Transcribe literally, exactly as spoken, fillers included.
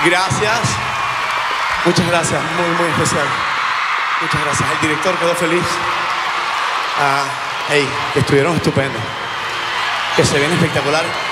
Gracias. Muchas gracias, muy, muy especial. Muchas gracias. El director quedó feliz. Ah, hey, que estuvieron estupendos. Que se ven espectacular.